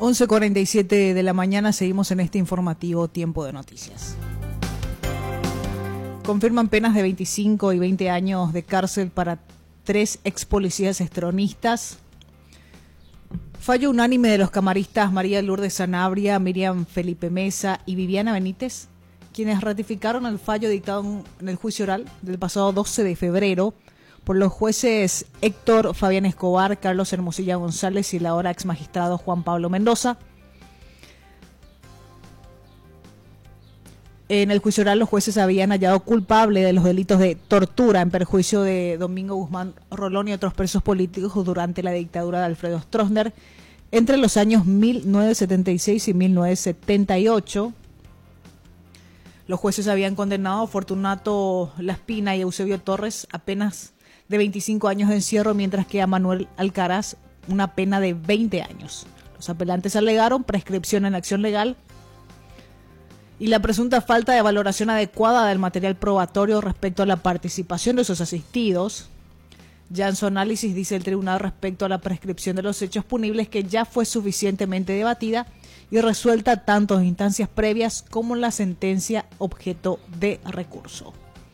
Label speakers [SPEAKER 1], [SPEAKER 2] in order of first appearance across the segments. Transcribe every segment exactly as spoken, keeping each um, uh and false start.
[SPEAKER 1] once cuarenta y siete de la mañana, seguimos en este informativo Tiempo de Noticias. Confirman penas de veinticinco y veinte años de cárcel para tres ex policías estronistas. Fallo unánime de los camaristas María Lourdes Sanabria, Miriam Felipe Mesa y Viviana Benítez, quienes ratificaron el fallo dictado en el juicio oral del pasado doce de febrero por los jueces Héctor Fabián Escobar, Carlos Hermosilla González y el ahora ex magistrado Juan Pablo Mendoza. En el juicio oral, los jueces habían hallado culpable de los delitos de tortura en perjuicio de Domingo Guzmán Rolón y otros presos políticos durante la dictadura de Alfredo Stroessner entre los años mil novecientos setenta y seis y mil novecientos setenta y ocho. Los jueces habían condenado a Fortunato Laspina y Eusebio Torres a penas de veinticinco años de encierro, mientras que a Manuel Alcaraz una pena de veinte años. Los apelantes alegaron prescripción en acción legal y la presunta falta de valoración adecuada del material probatorio respecto a la participación de sus asistidos. Ya en su análisis dice el tribunal respecto a la prescripción de los hechos punibles que ya fue suficientemente debatida y resuelta tanto en instancias previas como en la sentencia objeto de recurso.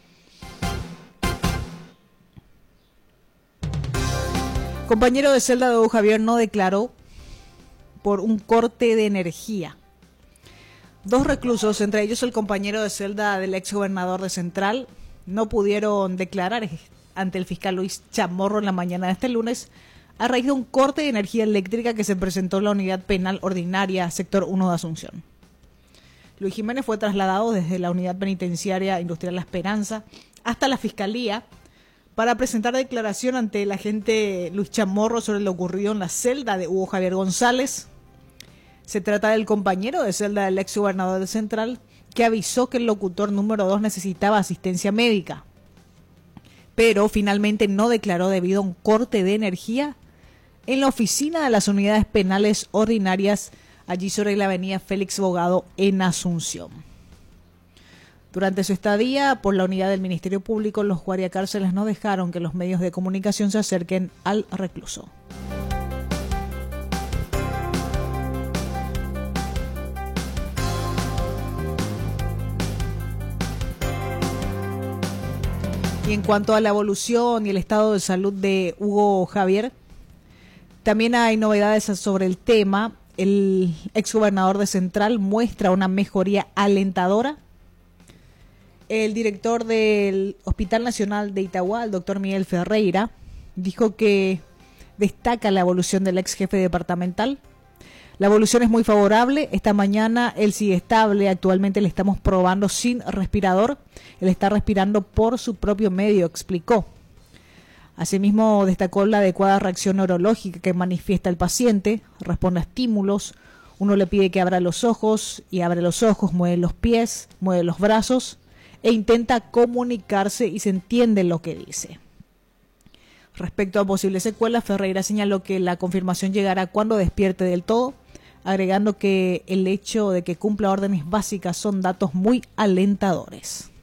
[SPEAKER 1] Compañero de celda de Hugo Javier no declaró por un corte de energía. Dos reclusos, entre ellos el compañero de celda del ex gobernador de Central, no pudieron declarar ante el fiscal Luis Chamorro en la mañana de este lunes a raíz de un corte de energía eléctrica que se presentó en la unidad penal ordinaria, sector uno de Asunción. Luis Jiménez fue trasladado desde la unidad penitenciaria industrial La Esperanza hasta la fiscalía para presentar declaración ante el agente Luis Chamorro sobre lo ocurrido en la celda de Hugo Javier González. Se trata del compañero de celda del ex gobernador de Central, que avisó que el locutor número dos necesitaba asistencia médica, pero finalmente no declaró debido a un corte de energía en la oficina de las unidades penales ordinarias, allí sobre la avenida Félix Bogado en Asunción. Durante su estadía por la unidad del Ministerio Público, los guardiacárceles no dejaron que los medios de comunicación se acerquen al recluso. Y en cuanto a la evolución y el estado de salud de Hugo Javier, también hay novedades sobre el tema. El exgobernador de Central muestra una mejoría alentadora. El director del Hospital Nacional de Itagua, el doctor Miguel Ferreira, dijo que destaca la evolución del ex jefe departamental. La evolución es muy favorable. Esta mañana él sigue estable. Actualmente le estamos probando sin respirador. Él está respirando por su propio medio, explicó. Asimismo, destacó la adecuada reacción neurológica que manifiesta el paciente. Responde a estímulos. Uno le pide que abra los ojos y abre los ojos, mueve los pies, mueve los brazos e intenta comunicarse y se entiende lo que dice. Respecto a posibles secuelas, Ferreira señaló que la confirmación llegará cuando despierte del todo, agregando que el hecho de que cumpla órdenes básicas son datos muy alentadores.